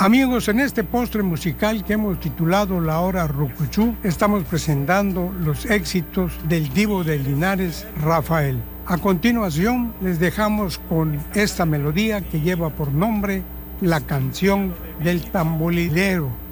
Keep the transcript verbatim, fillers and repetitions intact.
Amigos, en este postre musical que hemos titulado La Hora Rucuchú, estamos presentando los éxitos del divo de Linares, Rafael. A continuación, les dejamos con esta melodía que lleva por nombre La Canción del Tamborilero.